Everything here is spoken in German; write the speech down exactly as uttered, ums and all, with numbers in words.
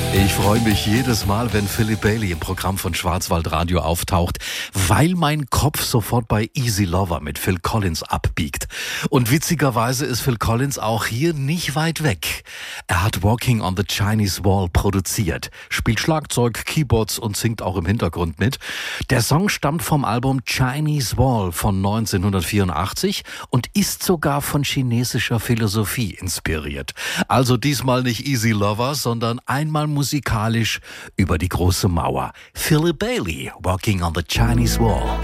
Ich freue mich jedes Mal, wenn Philip Bailey im Programm von Schwarzwaldradio auftaucht, weil mein Kopf sofort bei Easy Lover mit Phil Collins abbiegt. Und witzigerweise ist Phil Collins auch hier nicht weit weg. Er hat Walking on the Chinese Wall produziert, spielt Schlagzeug, Keyboards und singt auch im Hintergrund mit. Der Song stammt vom Album Chinese Wall von neunzehnhundertvierundachtzig und ist sogar von chinesischer Philosophie inspiriert. Also diesmal nicht Easy Lover, sondern einmal musikalisch über die große Mauer. Philip Bailey, Walking on the Chinese Wall.